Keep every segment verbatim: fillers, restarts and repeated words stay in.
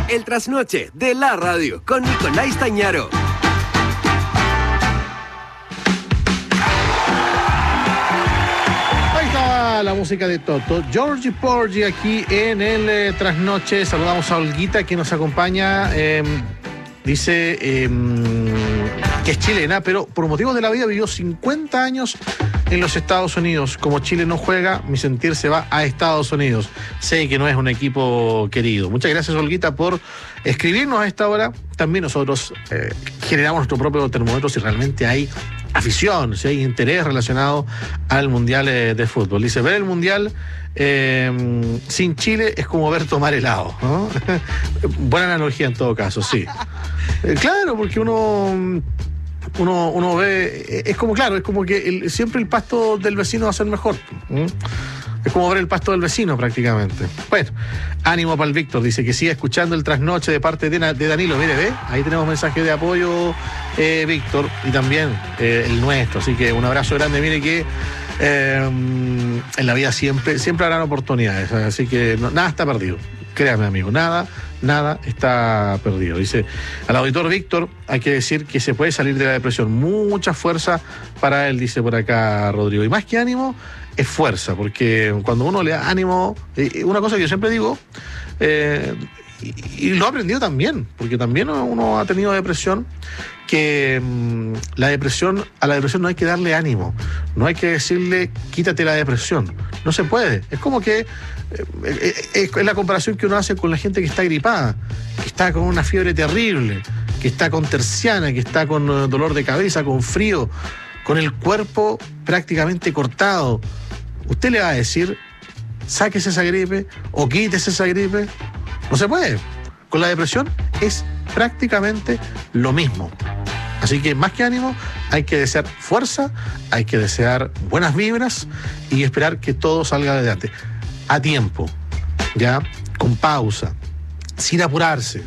El trasnoche de la radio con Nicolás Tañaro. Ahí estaba la música de Toto. Georgie Porgy aquí en el eh, trasnoche. Saludamos a Olguita que nos acompaña. Eh, dice eh, que es chilena, pero por motivos de la vida vivió cincuenta años en los Estados Unidos. Como Chile no juega, mi sentir se va a Estados Unidos. Sé que no es un equipo querido. Muchas gracias, Olguita, por escribirnos a esta hora. También nosotros eh, generamos nuestro propio termómetro si realmente hay afición, si hay interés relacionado al Mundial eh, de Fútbol. Dice, ver el Mundial eh, sin Chile es como ver tomar helado, ¿no? Buena analogía en todo caso, sí. Eh, claro, porque uno... Uno, uno ve, es como, claro, es como que el, siempre el pasto del vecino va a ser mejor. ¿Mm? Es como ver el pasto del vecino prácticamente. Bueno, ánimo para el Víctor, dice que siga escuchando el trasnoche de parte de, de Danilo. Mire, ve, ahí tenemos mensaje de apoyo, eh, Víctor, y también eh, el nuestro. Así que un abrazo grande. Mire que eh, en la vida siempre, siempre habrán oportunidades, así que no, nada está perdido. Créame, amigo, nada, nada está perdido. Dice, al auditor Víctor, hay que decir que se puede salir de la depresión. Mucha fuerza para él, dice por acá Rodrigo. Y más que ánimo, es fuerza, porque cuando uno le da ánimo, una cosa que yo siempre digo, eh, y, y lo he aprendido también, porque también uno ha tenido depresión, que mmm, la depresión, a la depresión no hay que darle ánimo, no hay que decirle quítate la depresión, no se puede. Es como que eh, es, es la comparación que uno hace con la gente que está gripada, que está con una fiebre terrible, que está con terciana, que está con uh, dolor de cabeza, con frío, con el cuerpo prácticamente cortado. Usted le va a decir sáquese esa gripe o quítese esa gripe. No se puede. Con la depresión es prácticamente lo mismo. Así que más que ánimo, hay que desear fuerza, hay que desear buenas vibras y esperar que todo salga adelante. A tiempo, ya, con pausa, sin apurarse,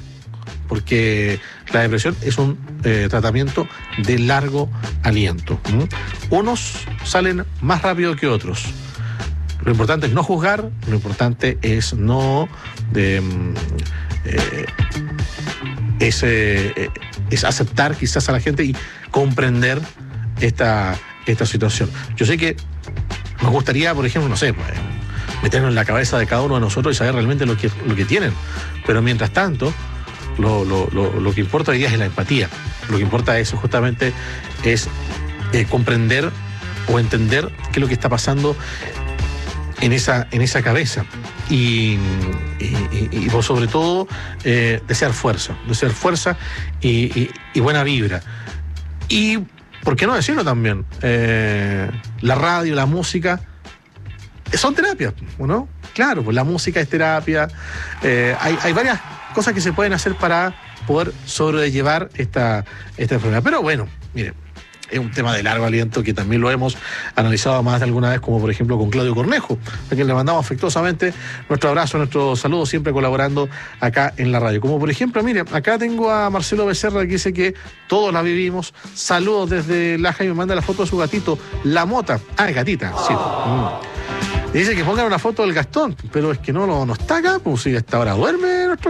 porque la depresión es un eh, tratamiento de largo aliento. ¿Mm? Unos salen más rápido que otros. Lo importante es no juzgar, lo importante es no... De, eh, es, eh, es aceptar quizás a la gente y comprender esta, esta situación. Yo sé que nos gustaría, por ejemplo, no sé, pues, meternos en la cabeza de cada uno de nosotros y saber realmente lo que, lo que tienen, pero mientras tanto lo, lo, lo, lo que importa hoy día es la empatía. Lo que importa es justamente es eh, comprender o entender qué es lo que está pasando en esa, en esa cabeza y, y, y, y por sobre todo eh, desear fuerza, desear fuerza y, y, y buena vibra. Y, ¿por qué no decirlo también? Eh, la radio, la música son terapias, ¿no? Claro, pues la música es terapia. Eh, hay, hay varias cosas que se pueden hacer para poder sobrellevar esta, esta enfermedad. Pero bueno, miren, es un tema de largo aliento que también lo hemos analizado más de alguna vez, como por ejemplo con Claudio Cornejo, a quien le mandamos afectuosamente nuestro abrazo, nuestro saludo, siempre colaborando acá en la radio. Como por ejemplo, mire, acá tengo a Marcelo Becerra que dice que todos la vivimos. Saludos desde Laja y me manda la foto de su gatito, la Mota. Ah, es gatita, sí. Mm. Dice que pongan una foto del Gastón, pero es que no, no, no está acá, pues si hasta ahora duerme nuestro